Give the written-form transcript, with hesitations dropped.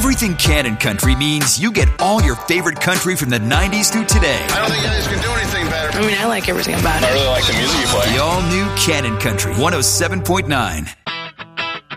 Everything Cannon Country means you get all your favorite country from the 90s through today. I don't think you guys can do anything better. I mean, I like everything about it. I really like the music you play. The all-new Cannon Country 107.9.